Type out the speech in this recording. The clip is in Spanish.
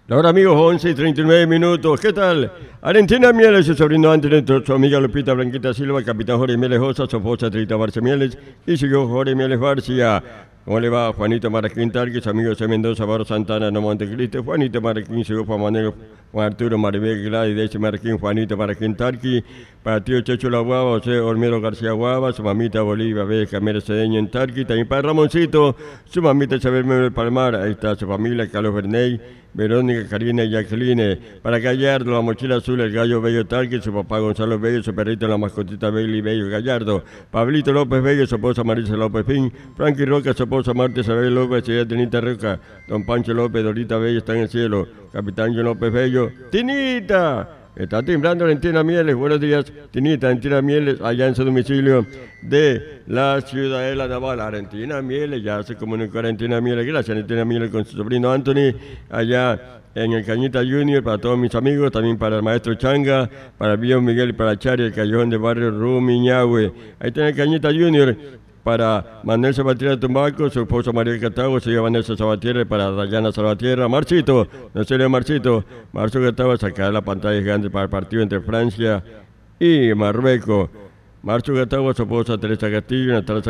Ahora amigos, 11:39. ¿Qué tal? Argentina Mieles, su sobrino Antonio, su amiga Lupita Blanquita Silva, capitán Jorge Mieles Osa, su esposa Trita Barcia Mieles y su hijo Jorge Mieles Barcia. ¿Cómo le va Juanito Maraquín Tarqui, su amigo C. Mendoza, Barro Santana, No Montecristo, Juanito Maraquín, su hijo Juan Manuel, Juan Arturo Maribel Gladys, Desi Maraquín, Juanito Maraquín Tarqui, para tío Checho La Guava, José Olmero García Guava, su mamita Bolivia Beca Mercedeño en Tarqui, también para Ramoncito, su mamita Isabel Mel Palmar, ahí está su familia, Carlos Berney, Verónica, Karina y Jacqueline, para Gallardo, la mochila azul, el gallo Bello Tarqui, su papá Gonzalo Bello, su perrito, la mascotita Bailey Bello Gallardo, Pablito López Bello, su esposa Marisa López Pin, Frankie Roca, su esposa Marta Isabel López, señora Tinita Roca, don Pancho López, Dorita Bello está en el cielo, capitán John López Bello, Tinita. Está timbrando Argentina Mieles. Buenos días, Tinita, Argentina Mieles, allá en su domicilio de la Ciudadela Naval. Argentina Mieles, ya se comunicó Argentina Mieles. Gracias, Argentina Mieles, con su sobrino Anthony, allá en el Cañita Junior, para todos mis amigos, también para el maestro Changa, para el viejo Miguel, para Chari, el callejón de barrio Rumiñahue. Ahí está el Cañita Junior. Para Manuel Salvatierra Tumbaco, su esposa María Catagua, se llama Vanessa Salvatierra, para Dayana Salvatierra, Marcito, no serio Marcito, Marcio Catagua, sacar la pantalla gigante para el partido entre Francia y Marruecos. Marcio Catagua, su esposa Teresa Castillo, Natalia